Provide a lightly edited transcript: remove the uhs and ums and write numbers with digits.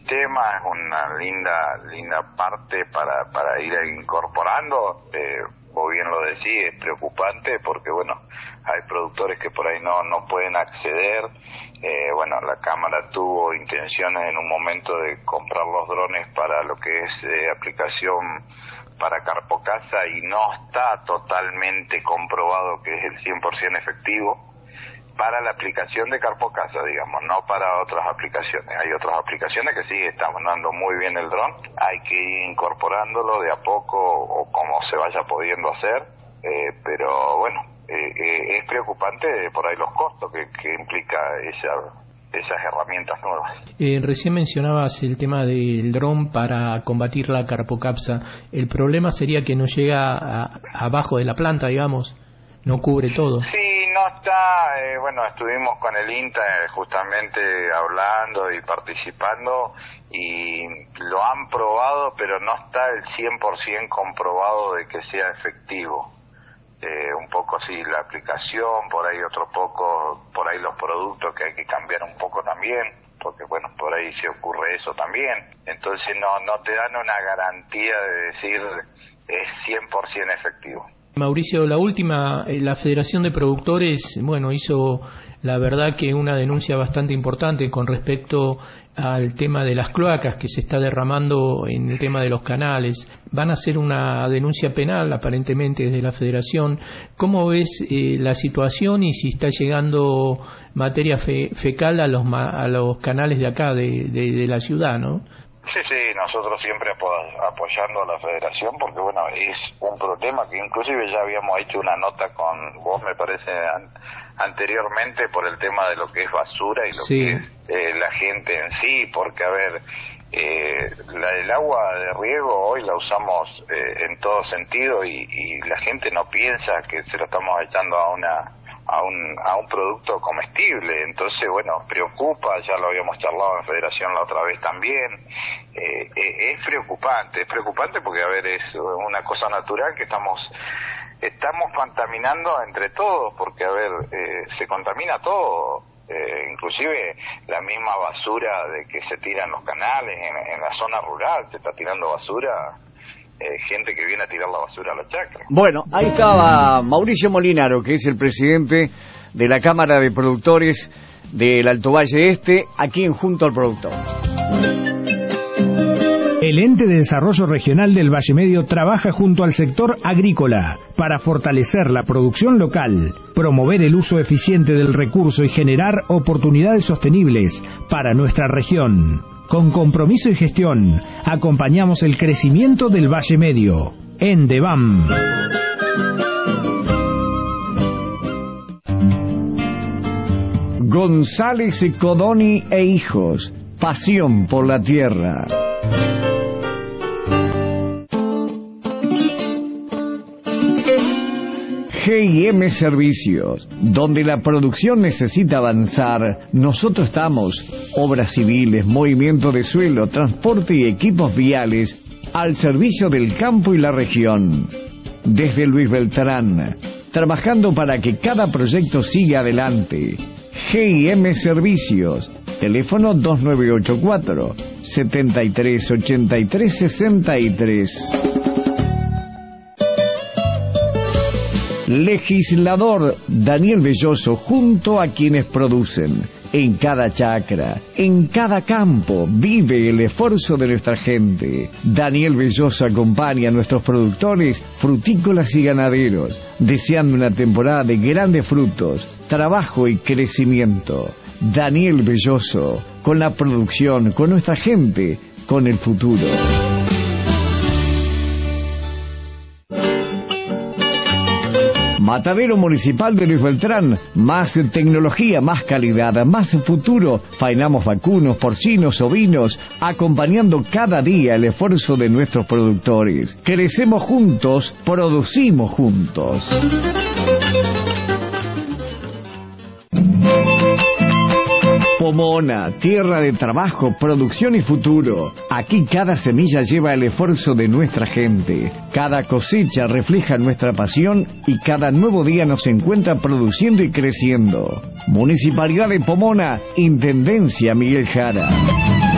ecosistema, es una linda parte para ir incorporando. Vos bien lo decís, es preocupante porque bueno, hay productores que por ahí no pueden acceder. Bueno, la Cámara tuvo intenciones en un momento de comprar los drones para lo que es aplicación para carpocasa y no está totalmente comprobado que es el 100% efectivo para la aplicación de carpocasa, digamos, no para otras aplicaciones. Hay otras aplicaciones que sí están dando muy bien el dron, hay que ir incorporándolo de a poco o como se vaya pudiendo hacer, pero bueno, es preocupante por ahí los costos que implica esas herramientas nuevas. Recién mencionabas el tema del dron para combatir la carpocapsa. El problema sería que no llega abajo de la planta, digamos, no cubre todo. Sí, no está, bueno, estuvimos con el INTA justamente hablando y participando y lo han probado, pero no está el 100% comprobado de que sea efectivo. Un poco sí la aplicación, por ahí otro poco, por ahí los productos que hay que cambiar un poco también, porque bueno, por ahí se ocurre eso también. Entonces no te dan una garantía de decir es 100% efectivo. Mauricio, la última, la Federación de Productores, bueno, hizo la verdad que una denuncia bastante importante con respecto al tema de las cloacas que se está derramando en el tema de los canales. Van a hacer una denuncia penal aparentemente desde la Federación. ¿Cómo ves la situación y si está llegando materia fecal a los canales de acá, de la ciudad, ¿no? Sí, nosotros siempre apoyando a la Federación porque bueno, es un problema que inclusive ya habíamos hecho una nota con vos, me parece, anteriormente por el tema de lo que es basura y lo que es la gente en sí, porque a ver, el agua de riego hoy la usamos en todo sentido y la gente no piensa que se lo estamos echando a un producto comestible. Entonces bueno, preocupa, ya lo habíamos charlado en Federación la otra vez también. Es preocupante porque a ver, es una cosa natural que estamos contaminando entre todos, porque a ver, se contamina todo, inclusive la misma basura de que se tira en los canales, en la zona rural se está tirando basura, gente que viene a tirar la basura a la chacra. Bueno, ahí estaba Mauricio Molinaro, que es el presidente de la Cámara de Productores del Alto Valle Este, aquí en Junto al Productor. El Ente de Desarrollo Regional del Valle Medio trabaja junto al sector agrícola para fortalecer la producción local, promover el uso eficiente del recurso y generar oportunidades sostenibles para nuestra región. Con compromiso y gestión, acompañamos el crecimiento del Valle Medio. ENDEVAM. González Codoni e Hijos. Pasión por la tierra. G&M Servicios, donde la producción necesita avanzar, nosotros estamos. Obras civiles, movimiento de suelo, transporte y equipos viales al servicio del campo y la región. Desde Luis Beltrán, trabajando para que cada proyecto siga adelante. G&M Servicios, teléfono 2984 738363. Legislador Daniel Belloso, junto a quienes producen. En cada chacra, en cada campo, vive el esfuerzo de nuestra gente. Daniel Belloso acompaña a nuestros productores frutícolas y ganaderos, deseando una temporada de grandes frutos, trabajo y crecimiento. Daniel Belloso, con la producción, con nuestra gente, con el futuro. Matadero Municipal de Luis Beltrán, más tecnología, más calidad, más futuro. Faenamos vacunos, porcinos, ovinos, acompañando cada día el esfuerzo de nuestros productores. Crecemos juntos, producimos juntos. Pomona, tierra de trabajo, producción y futuro. Aquí cada semilla lleva el esfuerzo de nuestra gente. Cada cosecha refleja nuestra pasión y cada nuevo día nos encuentra produciendo y creciendo. Municipalidad de Pomona, Intendencia Miguel Jara.